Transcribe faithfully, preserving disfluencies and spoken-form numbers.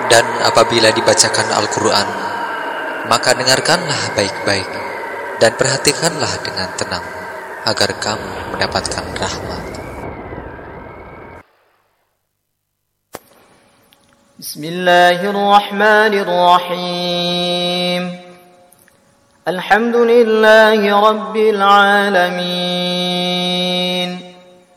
Dan apabila dibacakan Al-Quran, maka dengarkanlah baik-baik dan perhatikanlah dengan tenang, agar kamu mendapatkan rahmat. Bismillahirrahmanirrahim. Alhamdulillahi Rabbil Alamin.